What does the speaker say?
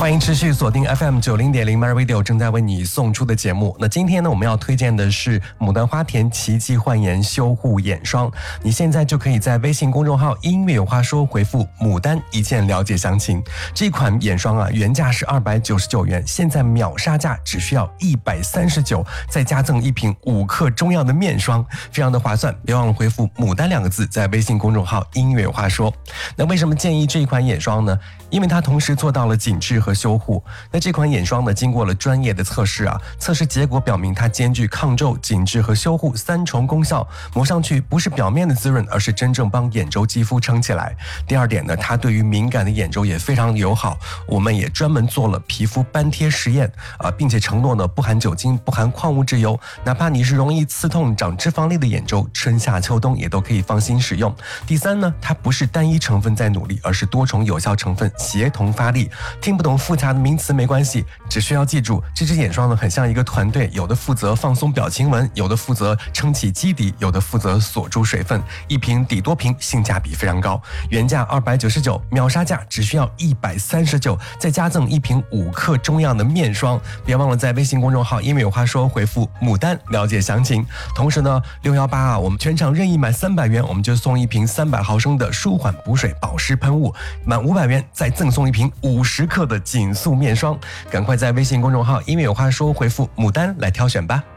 欢迎持续锁定 FM90.0 MyRadio 正在为你送出的节目。那今天呢，我们要推荐的是牡丹花田奇迹焕颜修护眼霜。你现在就可以在微信公众号音乐有话说回复牡丹一键了解详情。这款眼霜啊，原价是299元，现在秒杀价只需要139，再加赠一瓶5克中药的面霜，非常的划算。别忘了回复牡丹2个字，在微信公众号音乐有话说。那为什么建议这一款眼霜呢？因为它同时做到了紧致和修护。那这款眼霜呢，经过了专业的测试啊，测试结果表明它兼具抗皱、紧致和修护3重功效，抹上去不是表面的滋润，而是真正帮眼周肌肤撑起来。第二点呢，它对于敏感的眼周也非常友好，我们也专门做了皮肤斑贴实验并且承诺呢不含酒精、不含矿物质油，哪怕你是容易刺痛、长脂肪粒的眼周，春夏秋冬也都可以放心使用。第三呢，它不是单一成分在努力，而是多重有效成分协同发力。听不懂复杂的名词没关系，只需要记住这支眼霜呢很像一个团队，有的负责放松表情纹，有的负责撑起基底，有的负责锁住水分，一瓶抵多瓶，性价比非常高。原价299，秒杀价只需要139，再加赠一瓶5克中药的面霜。别忘了在微信公众号音乐有话说回复牡丹了解详情。同时呢618啊，我们全场任意满300元，我们就送一瓶300毫升的舒缓补水保湿喷雾，满500元再赠送一瓶50克的紧速面霜。赶快在微信公众号音乐有话说回复牡丹来挑选吧。